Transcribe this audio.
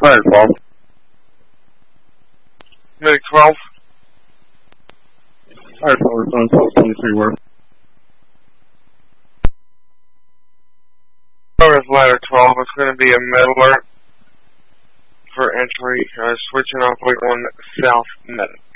Ladder 12. Medic 12. Ladder 12, respond, 23 word. North Ladder 12, it's going to be a med alert for entry, switching off Wake 1 South Medic.